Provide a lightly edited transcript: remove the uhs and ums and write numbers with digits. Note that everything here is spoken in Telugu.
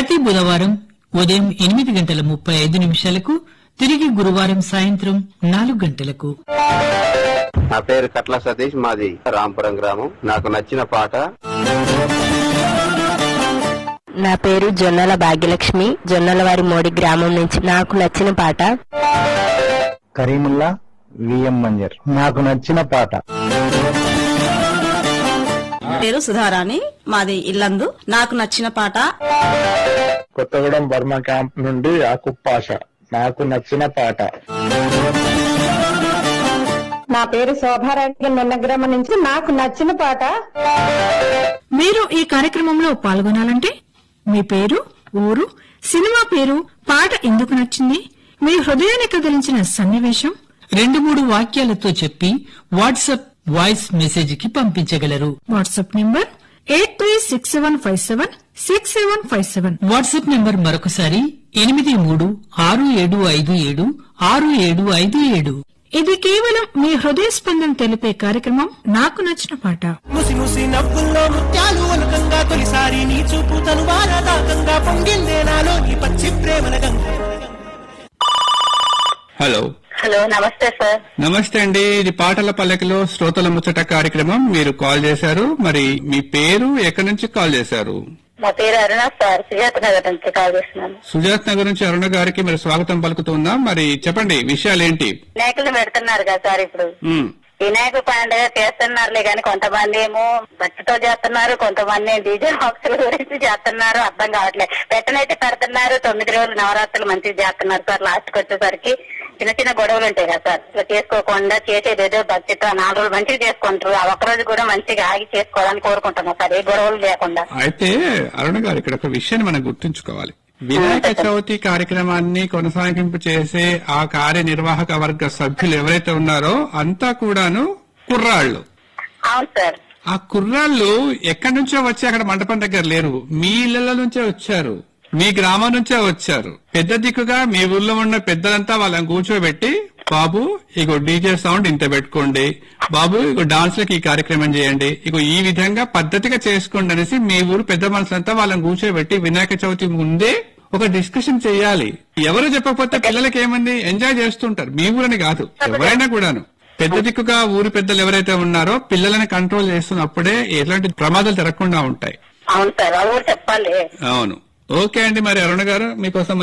ప్రతి బుధవారం ఉదయం 8:35 తిరిగి గురువారం సాయంత్రం 4 గంటలకు. నా పేరు కట్ల సతీష్, మాది రాంపురం గ్రామం. నాకు నచ్చిన పాట. నా పేరు జొన్నల భాగ్యలక్ష్మి, జొన్నలవారి మోడి గ్రామం నుంచి. నాకు నచ్చిన పాట కరీముల్లా విఎం మంజర్. నాకు నచ్చిన పాట. పేరు సుధారాణి, మాది ఇల్లందు. నాకు నచ్చిన పాట కొత్తగూడెం బర్మా క్యాంప్ నుండి ఆకుప్పాష. నాకు నచ్చిన పాట. నా పేరు శోభారాణి, నిన్నగ్రామం నుంచి. నాకు నచ్చిన పాట. మీరు ఈ కార్యక్రమంలో పాల్గొనాలంటే మీ పేరు, ఊరు, సినిమా పేరు, పాట ఎందుకు నచ్చింది, మీ హృదయాన్ని కదిలించిన సన్నివేశం 2-3 వాక్యాలతో చెప్పి వాట్సాప్ వాయిస్ మెసేజ్ కి పంపించగలరు. WhatsApp number 8367576757. వాట్సాప్ నంబర్ మరొకసారి 8367576757. ఇది కేవలం మీ హృదయ స్పందన తెలిపే కార్యక్రమం నాకు నచ్చిన పాట. ముసి ముసి నవ్వుల్లో ముత్యాలు అనుకంగా తొలిసారి నీ చూపు తను వారదాకంగా పొంగిందే నాలో నీ పచ్చి ప్రేమల గంగ. హలో హలో, నమస్తే సార్. నమస్తే అండి. ఇది పాటల పల్లకిలో శ్రోతల ముచ్చట కార్యక్రమం. మీరు కాల్ చేశారు. మరి మీ పేరు, ఎక్కడి నుంచి కాల్ చేశారు? మా పేరు అరుణ సార్, సుజాత నగర్ నుంచి కాల్ చేస్తున్నాను. సుజాత్ నగర్ నుంచి అరుణ గారికి మరి స్వాగతం పలుకుతున్నాం. మరి చెప్పండి, విషయాలేంటి? వినాయకులు పెడుతున్నారు కదా సార్ ఇప్పుడు. వినాయక పండుగ చేస్తున్నారులే కానీ కొంతమంది ఏమో భక్తితో చేస్తున్నారు, కొంతమంది డీజే బాక్సుల గురించి చేస్తున్నారు. అర్థం కావట్లేదు. పెట్టనైతే పెడుతున్నారు. 9 రోజులు నవరాత్రులు మంచిగా చేస్తున్నారు సార్. లాస్ట్ కి వచ్చేసరికి చిన్న చిన్న గొడవలు ఉంటాయి కదా సార్. ఇట్లా చేసుకోకుండా చేసేదేదో భక్తితో 4 రోజులు మంచిగా చేసుకుంటారు. ఆ ఒక్కరోజు కూడా మంచిగా ఆగి చేసుకోవాలని కోరుకుంటున్నాం సార్, ఏ గొడవలు లేకుండా. అయితే అరుణ గారు, ఇక్కడ ఒక విషయాన్ని మనం గుర్తుంచుకోవాలి. వినాయక చవితి కార్యక్రమాన్ని కొనసాగింపు చేసే ఆ కార్యనిర్వాహక వర్గ సభ్యులు ఎవరైతే ఉన్నారో అంతా కూడాను కుర్రాళ్లు. అవును సార్. ఆ కుర్రాళ్లు ఎక్కడి నుంచో వచ్చి అక్కడ మండపం దగ్గర లేరు, మీ ఇళ్ల నుంచే వచ్చారు, మీ గ్రామం నుంచే వచ్చారు. పెద్ద దిక్కుగా మీ ఊర్లో ఉన్న పెద్దలంతా వాళ్ళని కూర్చోబెట్టి, బాబు ఇగో డీజే సౌండ్ ఇంత పెట్టుకోండి, బాబు ఇగో డాన్స్ లకి ఈ కార్యక్రమం చేయండి, ఇగో ఈ విధంగా పద్ధతిగా చేసుకోండి అనేసి మీ ఊరు పెద్ద మనుషులంతా వాళ్ళని కూర్చోబెట్టి వినాయక చవితి ముందే ఒక డిస్కషన్ చేయాలి. ఎవరు చెప్పకపోతే పిల్లలకి ఏమంది ఎంజాయ్ చేస్తుంటారు. మీ ఊరని కాదు, ఎవరైనా కూడాను. పెద్ద దిక్కుగా ఊరు పెద్దలు ఎవరైతే ఉన్నారో పిల్లలని కంట్రోల్ చేస్తున్నప్పుడే ఎలాంటి ప్రమాదాలు జరగకుండా ఉంటాయి. అవును సార్, చెప్పాలి. అవును. ఓకే అండి. మరి అరుణ గారు, మీకోసం